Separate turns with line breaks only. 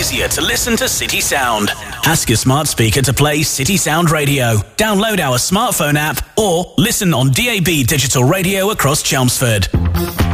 easier to listen to City Sound. Ask your smart speaker to play City Sound Radio. Download our smartphone app or listen on DAB digital radio across Chelmsford.